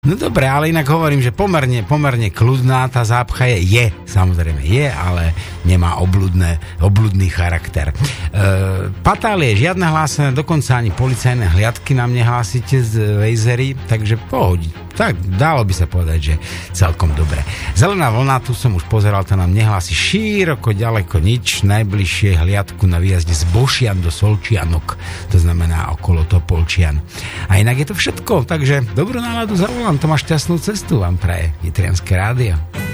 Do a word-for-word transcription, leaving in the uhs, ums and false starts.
No dobre, ale inak hovorím, že pomerne, pomerne kľudná tá zápcha je, je, samozrejme je, ale nemá obludné, obludný charakter. E, patálie žiadne hlásené, dokonca ani policajné hliadky nám nehlásite z Vejzery, takže pohodi. Tak dalo by sa povedať, že celkom dobre. Zelená vlna, tu som už pozeral, to nám nehlási široko, ďaleko nič, najbližšie hliadku na výjazde z Bošian do Solčianok, to znamená okolo Topolčian. A inak je to všetko, takže dobrú náladu zavolám, to má šťastnú cestu vám praje Nitrianske rádio.